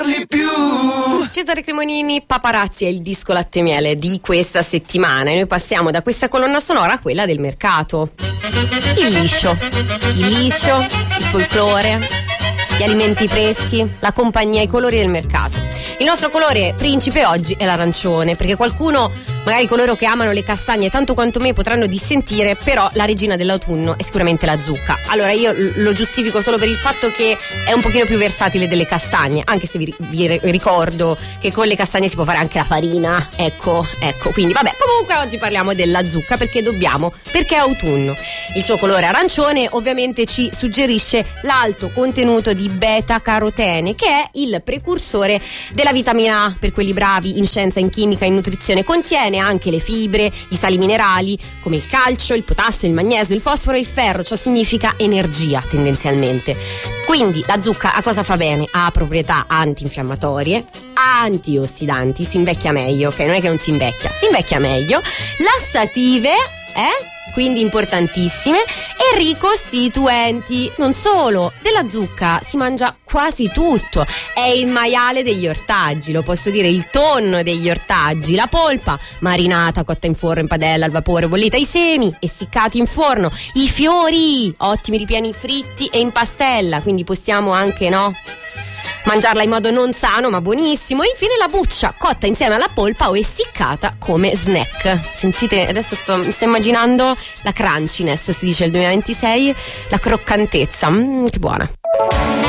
Cesare Cremonini, Paparazzi è il disco latte e miele di questa settimana e noi passiamo da questa colonna sonora a quella del mercato. Il liscio, il folklore, gli alimenti freschi, la compagnia, i colori del mercato. Il nostro colore principe oggi è l'arancione, perché qualcuno, magari coloro che amano le castagne tanto quanto me, potranno dissentire, però la regina dell'autunno è sicuramente la zucca. Allora io lo giustifico solo per il fatto che è un pochino più versatile delle castagne, anche se vi ricordo che con le castagne si può fare anche la farina, ecco, quindi vabbè, comunque oggi parliamo della zucca perché è autunno. Il suo colore arancione ovviamente ci suggerisce l'alto contenuto di beta-carotene, che è il precursore della vitamina A per quelli bravi in scienza, in chimica, in nutrizione. Contiene anche le fibre, i sali minerali come il calcio, il potassio, il magnesio, il fosforo e il ferro. Ciò significa energia tendenzialmente. Quì la zucca a cosa fa bene? Ha proprietà antinfiammatorie, antiossidanti, si invecchia meglio, ok? Non è che non si invecchia meglio, lassative, quindi importantissime, e ricostituenti. Non solo, della zucca si mangia quasi tutto, è il maiale degli ortaggi, lo posso dire, il tonno degli ortaggi, la polpa marinata, cotta in forno, in padella, al vapore, bollita, i semi essiccati in forno, i fiori ottimi ripieni fritti e in pastella, quindi possiamo anche mangiarla in modo non sano ma buonissimo. E infine la buccia, cotta insieme alla polpa o essiccata come snack. Sentite, adesso mi sto immaginando la crunchiness, si dice il 2026, la croccantezza, che buona.